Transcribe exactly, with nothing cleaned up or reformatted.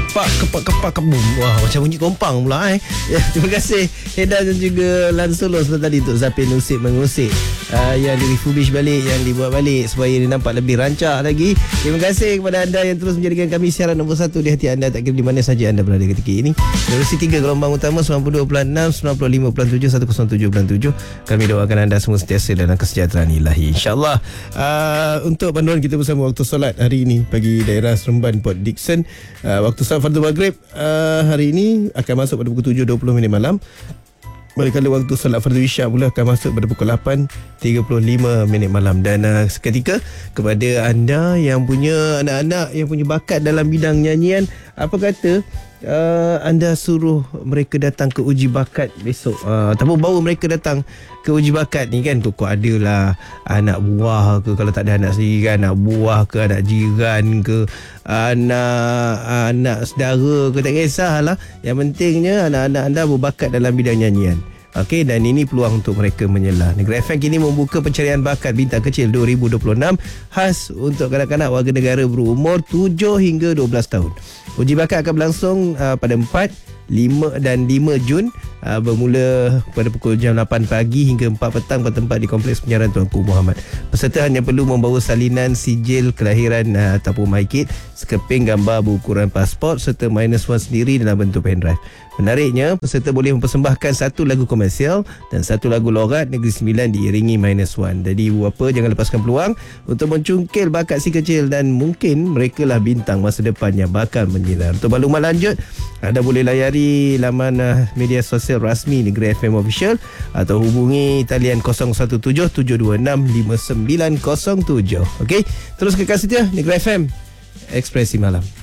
kepak kepak kepak kebum. Wah, macam bunyi kompang pula eh. Ya, terima kasih Heda dan juga Lan Solo seperti tadi untuk Zapin Usik mengusik uh, yang di refurbish balik, yang dibuat balik supaya dia nampak lebih rancak lagi. Terima kasih kepada anda yang terus menjadikan kami siaran nombor satu di hati anda, tak kira di mana saja anda berada ketika ini. Terusi tiga gelombang utama sembilan puluh dua perpuluhan enam, sembilan puluh lima perpuluhan tujuh, seratus tujuh perpuluhan tujuh. Kami doakan anda semua sentiasa dalam kesejahteraan ilahi, InsyaAllah. uh, Untuk panduan kita bersama waktu solat hari ini bagi daerah Seremban Port Dickson, uh, waktu solat Fardu Maghrib uh, hari ini akan masuk pada pukul tujuh dua puluh minit malam. Manakala waktu solat Fardu Isyak pula akan masuk pada pukul lapan tiga puluh lima minit malam. Dan uh, seketika kepada anda yang punya anak-anak yang punya bakat dalam bidang nyanyian, apa kata uh, anda suruh mereka datang ke uji bakat besok, uh, ataupun bawa mereka datang ke uji bakat ni kan. Kau adalah anak buah ke, kalau tak ada anak sendiri kan, anak buah ke, anak jiran ke, anak anak saudara ke, tak kisahlah. Yang pentingnya anak-anak anda berbakat dalam bidang nyanyian. Okey, dan ini peluang untuk mereka menyelah. Negeri F M kini membuka pencarian bakat bintang kecil dua ribu dua puluh enam khas untuk kanak-kanak warga negara berumur tujuh hingga dua belas tahun. Uji bakat akan berlangsung uh, pada empat, lima dan lima Jun, uh, bermula pada pukul jam lapan pagi hingga empat petang bertempat di Kompleks Penyiaran Tuanku Muhammad. Peserta hanya perlu membawa salinan sijil kelahiran uh, ataupun MyKid, sekeping gambar berukuran pasport serta minus one sendiri dalam bentuk pendrive. Menariknya, peserta boleh mempersembahkan satu lagu komersial dan satu lagu lorat Negeri Sembilan diiringi minus one. Jadi apa, jangan lepaskan peluang untuk mencungkil bakat si kecil dan mungkin mereka lah bintang masa depan yang bakal menyinar. Untuk maklumat lanjut, anda boleh layari laman uh, media sosial rasmi Negeri F M Official atau hubungi talian kosong satu tujuh tujuh dua enam lima sembilan kosong tujuh. Okey, terus kekal setia Negeri F M, Ekspresi Malam.